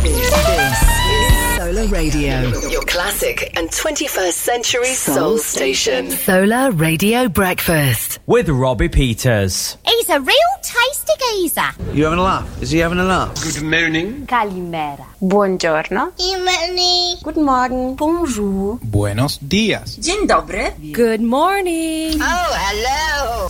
This is Solar Radio, your classic and 21st century soul station. Solar Radio Breakfast with Robbie Peters. He's a real tasty geezer. You having a laugh? Is he having a laugh? Good morning. Kalimera. Buongiorno. Guten Morgen. Bonjour. Buenos días. Dzień dobry. Good morning. Oh, hello.